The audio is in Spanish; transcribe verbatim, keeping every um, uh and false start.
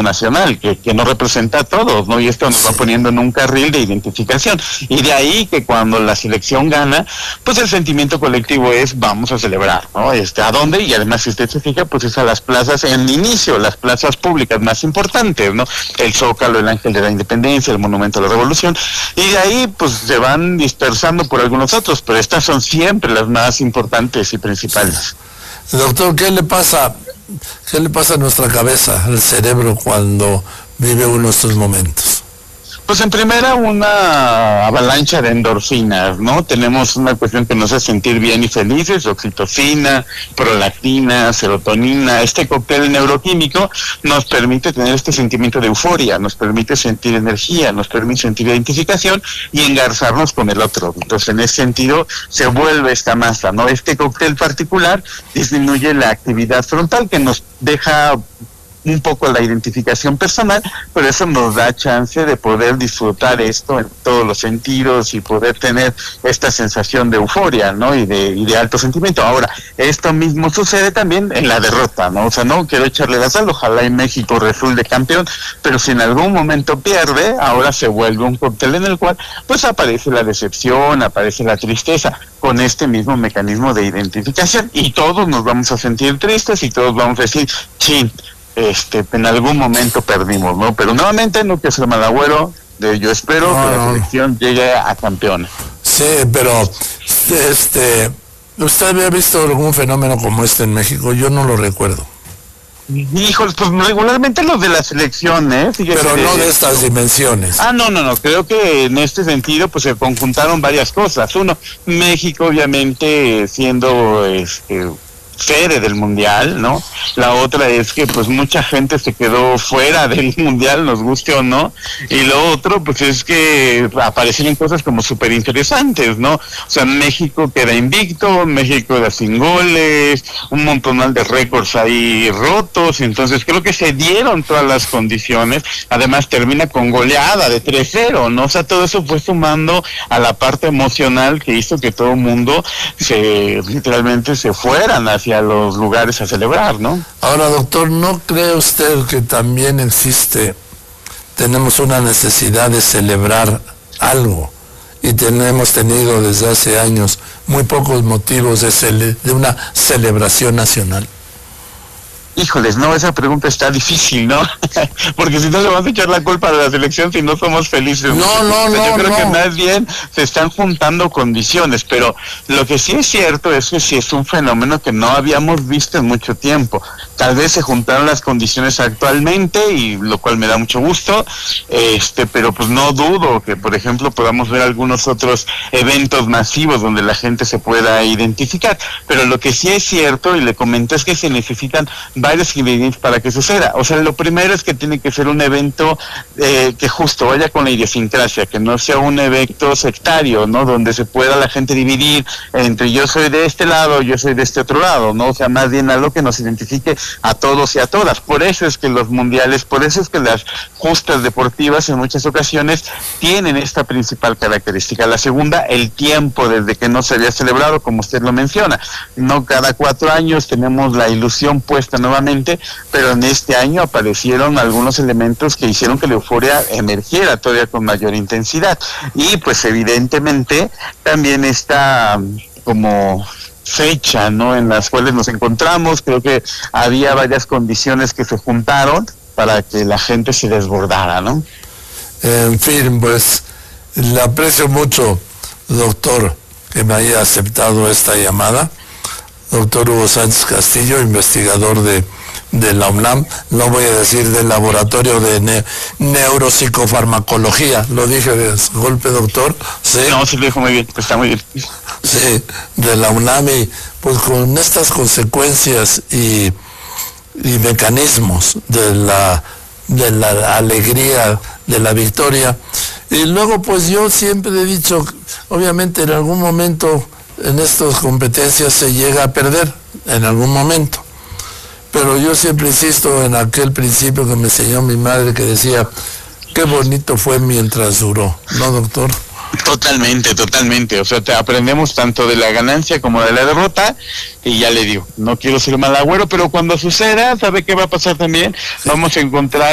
sentido nacional, que, que nos representa a todos, ¿no? Y esto nos va poniendo en un carril de identificación. Y de ahí que cuando la selección gana, pues el sentimiento colectivo es vamos a celebrar, ¿no? Este, ¿a dónde? Y además, si usted se fija, pues es a las plazas en inicio, las plazas públicas más importantes, ¿no? El Zócalo, el Ángel de la Independencia, el Monumento a la Revolución, y de ahí pues se van dispersando por algunos otros, pero estas son siempre las más importantes y principales. Doctor, ¿qué le pasa, qué le pasa a nuestra cabeza, al cerebro, cuando vive uno estos momentos? Pues en primera, una avalancha de endorfinas, ¿no? Tenemos una cuestión que nos hace sentir bien y felices: oxitocina, prolactina, serotonina. Este cóctel neuroquímico nos permite tener este sentimiento de euforia, nos permite sentir energía, nos permite sentir identificación y engarzarnos con el otro. Entonces, en ese sentido, se vuelve esta masa, ¿no? Este cóctel particular disminuye la actividad frontal, que nos deja un poco la identificación personal, pero eso nos da chance de poder disfrutar esto en todos los sentidos y poder tener esta sensación de euforia, ¿no? Y de, y de alto sentimiento. Ahora, esto mismo sucede también en la derrota, ¿no? O sea, no quiero echarle la sal, ojalá en México resulte campeón, pero si en algún momento pierde, ahora se vuelve un cóctel en el cual pues aparece la decepción, aparece la tristeza, con este mismo mecanismo de identificación, y todos nos vamos a sentir tristes y todos vamos a decir, chin, este, en algún momento perdimos, ¿no? Pero nuevamente no quiero ser mal agüero, de, yo espero no, que la selección llegue a campeona. Sí, pero este, ¿usted había visto algún fenómeno como este en México? Yo no lo recuerdo. Híjole, pues regularmente los de la selección, ¿eh? Fíjese, pero no de estas dimensiones. Ah, no, no, no, creo que en este sentido pues se conjuntaron varias cosas. Uno, México obviamente siendo este sede del mundial, ¿no? La otra es que pues mucha gente se quedó fuera del mundial, nos guste o no, y lo otro pues es que aparecieron cosas como súper interesantes, ¿no? O sea, México queda invicto, México queda sin goles, un montón de récords ahí rotos, entonces creo que se dieron todas las condiciones, además termina con goleada de tres cero, ¿no? O sea, todo eso fue sumando a la parte emocional que hizo que todo el mundo se, literalmente se fueran hacia a los lugares a celebrar, ¿no? Ahora, doctor, ¿no cree usted que también existe, tenemos una necesidad de celebrar algo, y tenemos tenido desde hace años muy pocos motivos de, cele- de una celebración nacional? Híjoles, no, esa pregunta está difícil, ¿no? Porque si no le vamos a echar la culpa de la selección si no somos felices. No, no, no, Yo creo no. que más bien se están juntando condiciones, pero lo que sí es cierto es que sí es un fenómeno que no habíamos visto en mucho tiempo. Tal vez se juntaron las condiciones actualmente, y lo cual me da mucho gusto, este, pero pues no dudo que, por ejemplo, podamos ver algunos otros eventos masivos donde la gente se pueda identificar. Pero lo que sí es cierto, y le comenté, es que se necesitan varios ingredientes para que suceda. O sea, lo primero es que tiene que ser un evento eh, que justo vaya con la idiosincrasia, que no sea un evento sectario, ¿no? Donde se pueda la gente dividir entre yo soy de este lado, yo soy de este otro lado, ¿no? O sea, más bien algo que nos identifique a todos y a todas. Por eso es que los mundiales, por eso es que las justas deportivas en muchas ocasiones tienen esta principal característica. La segunda, el tiempo desde que no se había celebrado, como usted lo menciona. No cada cuatro años tenemos la ilusión puesta nuevamente, pero en este año aparecieron algunos elementos que hicieron que la euforia emergiera todavía con mayor intensidad. Y pues evidentemente también está como fecha, ¿no?, en las cuales nos encontramos. Creo que había varias condiciones que se juntaron para que la gente se desbordara, ¿no? En fin, pues le aprecio mucho, doctor, que me haya aceptado esta llamada. Doctor Hugo Sánchez Castillo, investigador de, de la UNAM, no voy a decir del laboratorio de ne, neuropsicofarmacología, lo dije de golpe, doctor. Sí. No, sí lo dijo muy bien, pues está muy bien. Sí, de la UNAM, y pues con estas consecuencias y, y mecanismos de la, de la alegría, de la victoria. Y luego pues yo siempre he dicho, obviamente en algún momento en estas competencias se llega a perder, en algún momento. Pero yo siempre insisto en aquel principio que me enseñó mi madre, que decía, qué bonito fue mientras duró, ¿no, doctor? Totalmente, totalmente. O sea, te aprendemos tanto de la ganancia como de la derrota, y ya le digo, no quiero ser mal agüero, pero cuando suceda, ¿sabe qué va a pasar también? Vamos a encontrar